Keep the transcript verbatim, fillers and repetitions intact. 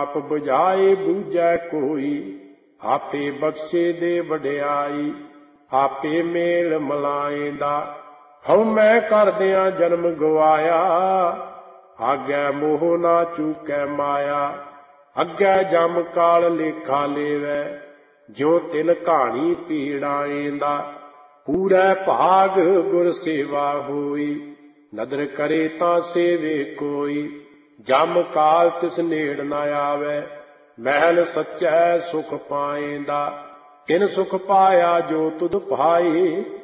आप बुझाए बूझै कोई, आपे बख्शे दे वड्याई, आपे मेल मलाएंदा। हऊँ मैं करदियां जन्म गवाया, आगे मोह ना चूकै माया। अग्गै जम काल लेखा लेवै, ज्यों तिन कहानी पीड़ाएंदा। पूरै भाग गुर सेवा होई, नदर करे तां सेवे कोई। जम काल तिस नेड़ न आवे, महल सच्चै सुख पाएंदा। तिन सुख पाया जो तुध पाए,